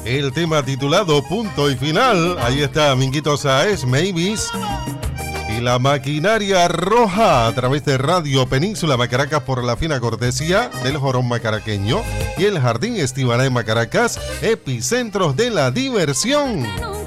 El tema titulado Punto y Final. Ahí está Minguito Sáez, Mavis. Y la maquinaria roja a través de Radio Península Macaracas por la fina cortesía del Jorón Macaraqueño y el Jardín Estibará en Macaracas, epicentros de la diversión.